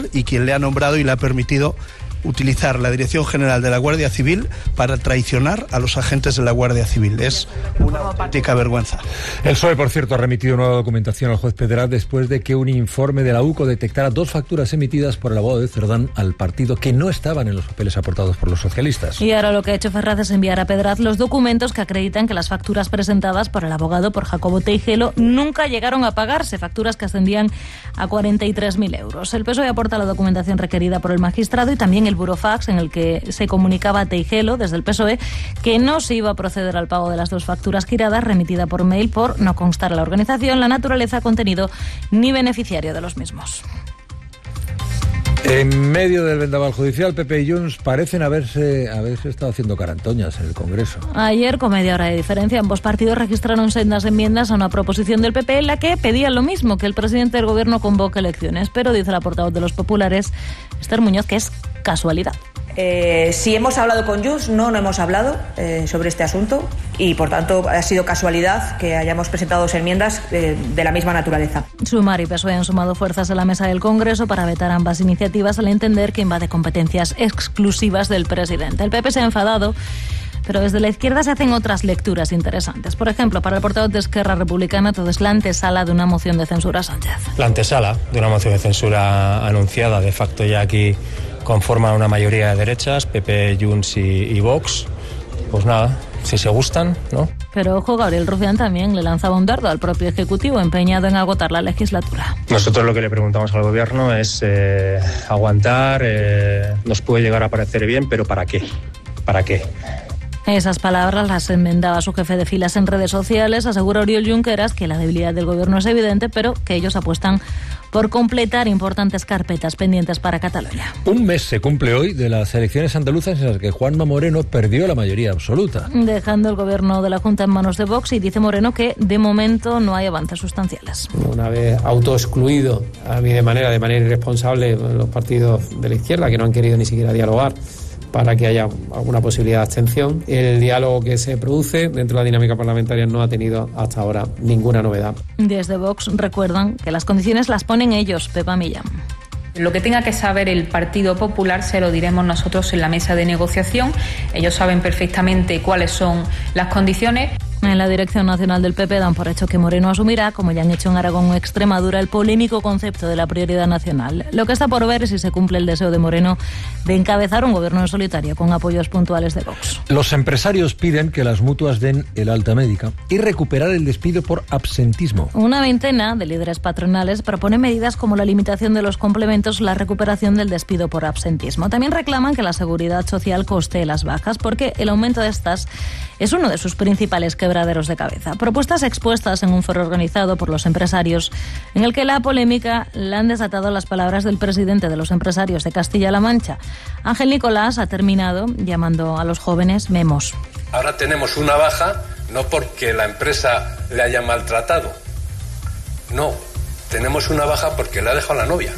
Civil y quien le ha nombrado y le ha permitido utilizar la Dirección General de la Guardia Civil para traicionar a los agentes de la Guardia Civil. Es una auténtica vergüenza. El PSOE, por cierto, ha remitido nueva documentación al juez Pedraz después de que un informe de la UCO detectara 2 facturas emitidas por el abogado de Cerdán al partido que no estaban en los papeles aportados por los socialistas. Y ahora lo que ha hecho Ferraz es enviar a Pedraz los documentos que acreditan que las facturas presentadas por el abogado, por Jacobo Teijelo, nunca llegaron a pagarse, facturas que ascendían a 43.000 euros. El PSOE aporta la documentación requerida por el magistrado y también el burofax en el que se comunicaba a Teijelo desde el PSOE que no se iba a proceder al pago de las 2 facturas giradas, remitida por mail por no constar a la organización la naturaleza, contenido ni beneficiario de los mismos. En medio del vendaval judicial, PP y Junts parecen haberse estado haciendo carantoñas en el Congreso. Ayer, con media hora de diferencia, ambos partidos registraron sendas enmiendas a una proposición del PP en la que pedía lo mismo, que el presidente del Gobierno convoque elecciones. Pero dice la portavoz de los populares, Esther Muñoz, que es casualidad. Si hemos hablado con Junts, no hemos hablado sobre este asunto y, por tanto, ha sido casualidad que hayamos presentado 2 enmiendas de la misma naturaleza. Sumar y PSOE han sumado fuerzas a la mesa del Congreso para vetar ambas iniciativas al entender que invade competencias exclusivas del presidente. El PP se ha enfadado, pero desde la izquierda se hacen otras lecturas interesantes. Por ejemplo, para el portavoz de Esquerra Republicana, todo es la antesala de una moción de censura a Sánchez. La antesala de una moción de censura anunciada, de facto ya aquí conforman una mayoría de derechas, PP, Junts y Vox. Pues nada, si se gustan, ¿no? Pero ojo, Gabriel Rufián también le lanzaba un dardo al propio Ejecutivo, empeñado en agotar la legislatura. Nosotros lo que le preguntamos al Gobierno es aguantar, nos puede llegar a parecer bien, pero ¿para qué? ¿Para qué? Esas palabras las enmendaba su jefe de filas en redes sociales. Asegura Oriol Junqueras que la debilidad del Gobierno es evidente, pero que ellos apuestan por completar importantes carpetas pendientes para Cataluña. Un mes se cumple hoy de las elecciones andaluzas en las que Juanma Moreno perdió la mayoría absoluta, dejando el gobierno de la Junta en manos de Vox, y dice Moreno que de momento no hay avances sustanciales. Una vez autoexcluido a mí de manera irresponsable los partidos de la izquierda, que no han querido ni siquiera dialogar para que haya alguna posibilidad de abstención. El diálogo que se produce dentro de la dinámica parlamentaria no ha tenido hasta ahora ninguna novedad. Desde Vox recuerdan que las condiciones las ponen ellos. Pepa Millán. Lo que tenga que saber el Partido Popular se lo diremos nosotros en la mesa de negociación. Ellos saben perfectamente cuáles son las condiciones. En la Dirección Nacional del PP dan por hecho que Moreno asumirá, como ya han hecho en Aragón o Extremadura, el polémico concepto de la prioridad nacional. Lo que está por ver es si se cumple el deseo de Moreno de encabezar un gobierno en solitario con apoyos puntuales de Vox. Los empresarios piden que las mutuas den el alta médica y recuperar el despido por absentismo. Una veintena de líderes patronales propone medidas como la limitación de los complementos o la recuperación del despido por absentismo. También reclaman que la seguridad social costee las bajas, porque el aumento de estas es uno de sus principales quebraderos de cabeza. Propuestas expuestas en un foro organizado por los empresarios, en el que la polémica la han desatado las palabras del presidente de los empresarios de Castilla-La Mancha. Ángel Nicolás ha terminado llamando a los jóvenes memos. Ahora tenemos una baja, no porque la empresa le haya maltratado. No, tenemos una baja porque le ha dejado la novia.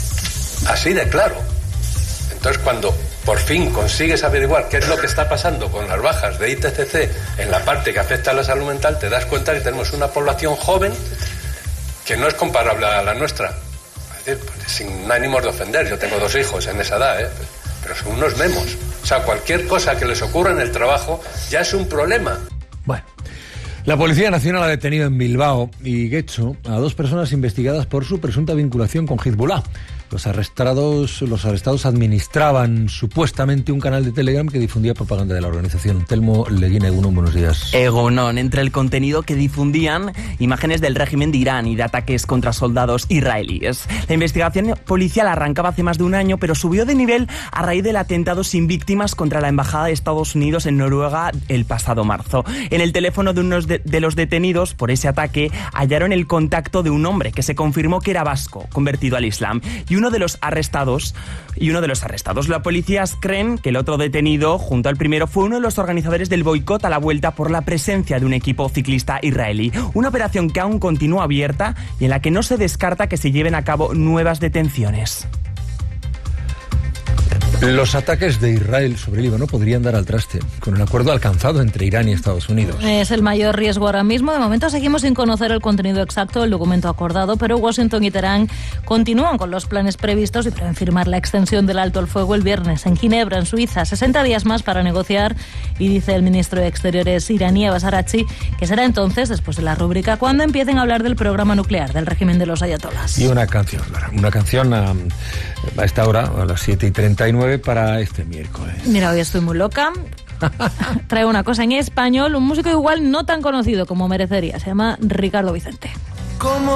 Así de claro. Entonces, cuando por fin consigues averiguar qué es lo que está pasando con las bajas de ITCC en la parte que afecta a la salud mental, te das cuenta que tenemos una población joven que no es comparable a la nuestra. Es decir, sin ánimos de ofender, yo tengo 2 hijos en esa edad, pero son unos memos. O sea, cualquier cosa que les ocurra en el trabajo ya es un problema. Bueno. La Policía Nacional ha detenido en Bilbao y Getxo a 2 personas investigadas por su presunta vinculación con Hezbollah. Los arrestados administraban supuestamente un canal de Telegram que difundía propaganda de la organización. Telmo Leguina, Egunon, buenos días. Egunon, entre el contenido que difundían imágenes del régimen de Irán y de ataques contra soldados israelíes. La investigación policial arrancaba hace más de un año, pero subió de nivel a raíz del atentado sin víctimas contra la Embajada de Estados Unidos en Noruega el pasado marzo. En el teléfono de uno de los detenidos por ese ataque hallaron el contacto de un hombre que se confirmó que era vasco, convertido al Islam, y uno de los arrestados. La policía creen que el otro detenido, junto al primero, fue uno de los organizadores del boicot a la vuelta por la presencia de un equipo ciclista israelí. Una operación que aún continúa abierta y en la que no se descarta que se lleven a cabo nuevas detenciones. Los ataques de Israel sobre Líbano podrían dar al traste con el acuerdo alcanzado entre Irán y Estados Unidos. Es el mayor riesgo ahora mismo. De momento seguimos sin conocer el contenido exacto del documento acordado, pero Washington y Teherán continúan con los planes previstos y prevén firmar la extensión del alto el fuego el viernes en Ginebra, en Suiza. 60 días más para negociar, y dice el ministro de Exteriores iraní, Abbas Araghchi, que será entonces, después de la rúbrica, cuando empiecen a hablar del programa nuclear del régimen de los ayatolás. Y una canción a esta hora, a las 7:39 para este miércoles. Mira, hoy estoy muy loca. Traigo una cosa en español, un músico igual no tan conocido como merecería. Se llama Ricardo Vicente.